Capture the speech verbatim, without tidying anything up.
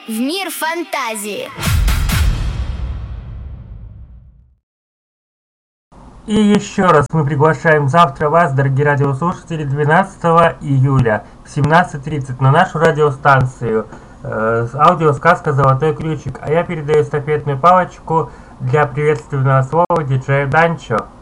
в мир фантазии. И еще раз мы приглашаем завтра вас, дорогие радиослушатели, двенадцатого июля в семнадцать тридцать на нашу радиостанцию э, аудиосказка «Золотой ключик». А я передаю эстафетную палочку для приветственного слова диджею Данчо.